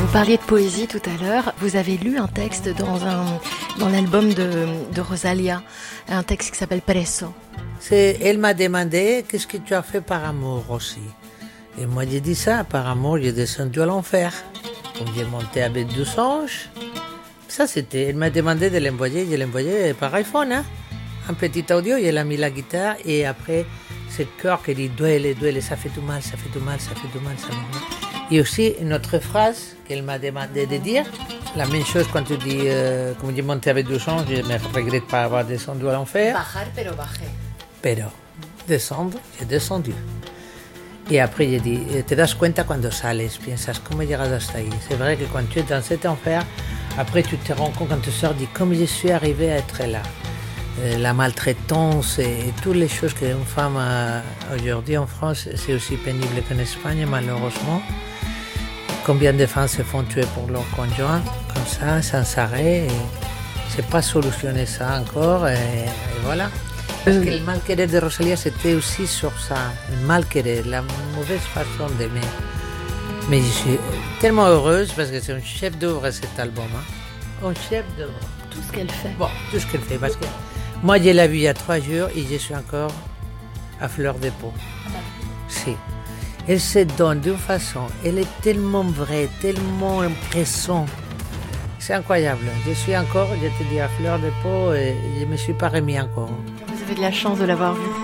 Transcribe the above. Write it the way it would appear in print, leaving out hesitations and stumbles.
parliez de poésie tout à l'heure. Vous avez lu un texte dans l'album de Rosalia, un texte qui s'appelle Preso. Elle m'a demandé qu'est-ce que tu as fait par amour aussi. Et moi j'ai dit ça, par amour j'ai descendu à l'enfer. Comme j'ai monté avec 12 anges. Ça c'était, elle m'a demandé de l'envoyer, je l'ai envoyé par iPhone. Hein. Un petit audio, elle a mis la guitare et après c'est le cœur qui dit duele, duele, ça fait tout mal, ça fait tout mal, ça fait tout mal, ça fait tout mal. Et aussi une autre phrase qu'elle m'a demandé de dire, la même chose quand tu dis, comme j'ai monté avec 12 anges, je ne regrette pas avoir descendu à l'enfer. Bajar, pero bajé. Pero, descendre, j'ai descendu. Et après, j'ai dit, te das cuenta cuando sales, piensas, ¿cómo he llegado hasta ahí? C'est vrai que quand tu es dans cet enfer, après tu te rends compte quand tu sors, dis, comment je suis arrivé à être là. La maltraitance et toutes les choses qu'une femme a aujourd'hui en France, c'est aussi pénible qu'en Espagne, malheureusement. Combien de femmes se font tuer pour leur conjoint, comme ça, sans arrêt. Et c'est pas solutionné ça encore, et voilà. Parce que le mal-querer de Rosalia, c'était aussi sur ça, le mal-querer, la mauvaise façon d'aimer. Mais je suis tellement heureuse parce que c'est un chef d'œuvre cet album. Hein. Un chef d'œuvre. Tout ce qu'elle fait. Bon, tout ce qu'elle fait. Parce que moi, je l'ai vue il y a 3 jours et je suis encore à fleur de peau. Si. Elle se donne d'une façon, elle est tellement vraie, tellement impressionnante. C'est incroyable. Je suis encore, je te dis, à fleur de peau et je ne me suis pas remis encore. Vous avez de la chance de l'avoir vue.